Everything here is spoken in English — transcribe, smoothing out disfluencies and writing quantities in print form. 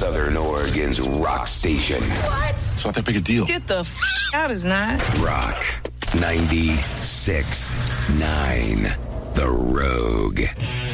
Southern Oregon's rock station. What? It's not that big a deal. Get the out, is not. Rock 96.9. The Rogue.